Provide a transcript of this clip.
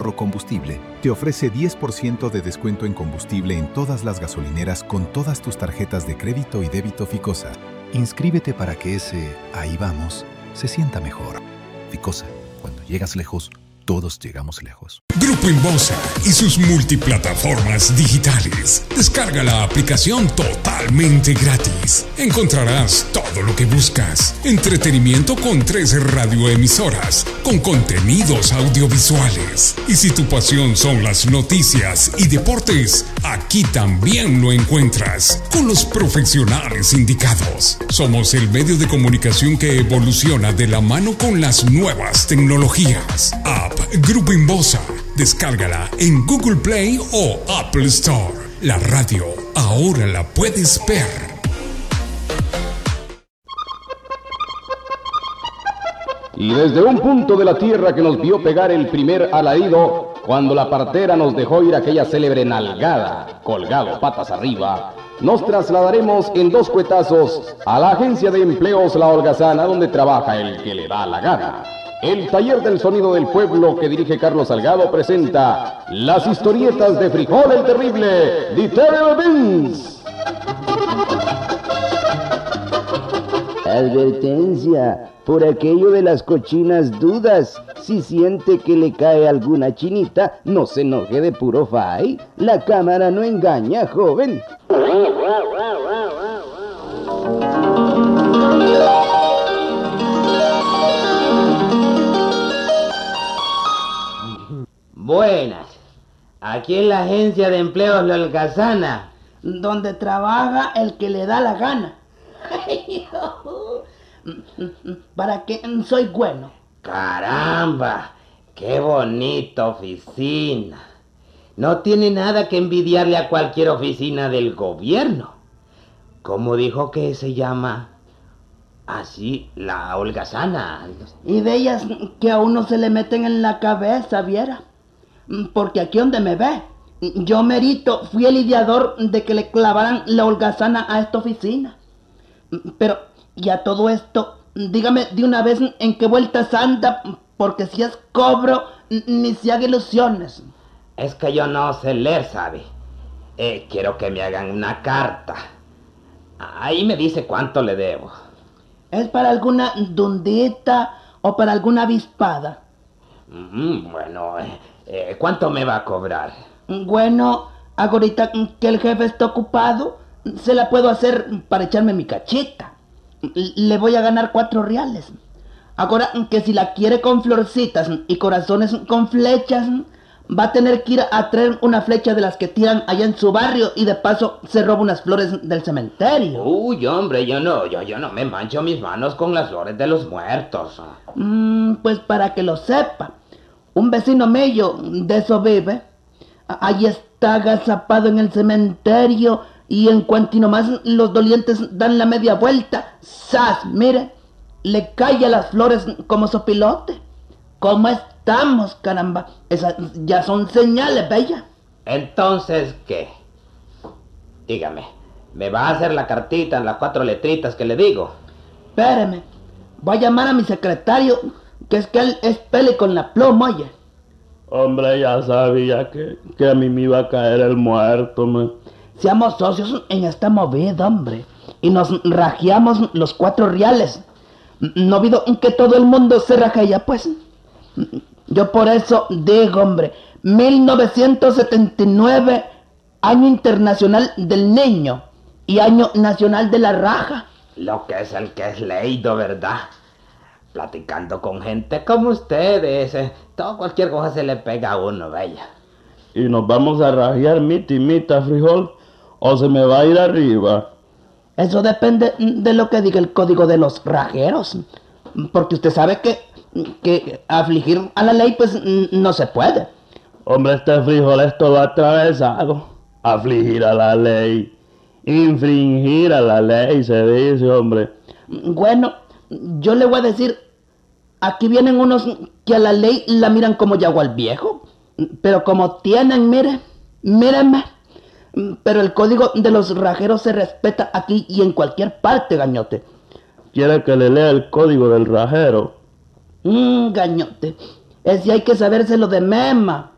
Procombustible te ofrece 10% de descuento en combustible en todas las gasolineras con todas tus tarjetas de crédito y débito Ficosa. Inscríbete para que ese "ahí vamos" se sienta mejor. Ficosa, cuando llegas lejos, todos llegamos lejos. Grupo Inbosa y sus multiplataformas digitales. Descarga la aplicación totalmente gratis. Encontrarás todo lo que buscas. Entretenimiento con 3 radioemisoras, con contenidos audiovisuales. Y si tu pasión son las noticias y deportes, aquí también lo encuentras, con los profesionales indicados. Somos el medio de comunicación que evoluciona de la mano con las nuevas tecnologías. App Grupo Inbosa. Descárgala en Google Play o Apple Store. La radio ahora la puedes ver. Y desde un punto de la tierra que nos vio pegar el primer alarido, cuando la partera nos dejó ir aquella célebre nalgada, colgado patas arriba, nos trasladaremos en 2 cuetazos a la agencia de empleos La Holgazana, donde trabaja el que le da la gana. El taller del sonido del pueblo que dirige Carlos Salgado presenta las historietas de Frijol el Terrible, The Terrible Beans. Advertencia, por aquello de las cochinas dudas, si siente que le cae alguna chinita, no se enoje de puro fay, la cámara no engaña, joven. Buenas, aquí en la agencia de empleos La Holgazana, donde trabaja el que le da la gana. ¿Para qué soy bueno? Caramba, qué bonita oficina. No tiene nada que envidiarle a cualquier oficina del gobierno. ¿Cómo dijo que se llama? Así, La Holgazana. Y de ellas que a uno se le meten en la cabeza, viera. Porque aquí donde me ve, yo merito fui el ideador de que le clavaran la holgazana a esta oficina. Pero, y a todo esto, dígame de una vez en qué vueltas anda, porque si es cobro, ni se haga ilusiones. Es que yo no sé leer, ¿sabe? Quiero que me hagan una carta. Ahí me dice cuánto le debo. ¿Es para alguna dundita o para alguna avispada? Bueno, ¿cuánto me va a cobrar? Bueno, ahorita que el jefe está ocupado, se la puedo hacer para echarme mi cachita. Le voy a ganar 4 reales. Ahora que si la quiere con florcitas y corazones con flechas, va a tener que ir a traer una flecha de las que tiran allá en su barrio y de paso se roba unas flores del cementerio. Uy, hombre, yo no me mancho mis manos con las flores de los muertos. Pues para que lo sepa, un vecino mío de eso vive. Allí está agazapado en el cementerio y en cuanto nomás los dolientes dan la media vuelta, ¡zas! Mire, le cae a las flores como sopilote. ¿Cómo estamos, caramba? Esas ya son señales, bella. Entonces, ¿qué? Dígame, ¿me va a hacer la cartita en las 4 letritas que le digo? Espéreme, voy a llamar a mi secretario, que es que él es pele con la pluma, oye. Hombre, ya sabía que a mí me iba a caer el muerto, man. Seamos socios en esta movida, hombre, y nos rajeamos los 4 reales. No olvido que todo el mundo se rajea, pues. Yo por eso digo, hombre, 1979, Año Internacional del Niño y Año Nacional de la Raja. Lo que es el que es leído, ¿verdad? Platicando con gente como ustedes, cualquier cosa se le pega a uno, bella. ¿Y nos vamos a rajear mita, Frijol? ¿O se me va a ir arriba? Eso depende de lo que diga el código de los rajeros. Porque usted sabe que afligir a la ley, pues, no se puede. Hombre, este Frijol es todo atravesado. Afligir a la ley. Infringir a la ley, se dice, hombre. Bueno, yo le voy a decir, aquí vienen unos que a la ley la miran como yagual viejo. Pero como tienen, mírenme. Pero el código de los rajeros se respeta aquí y en cualquier parte, gañote. ¿Quiere que le lea el código del rajero? Gañote, ese hay que sabérselo de mema.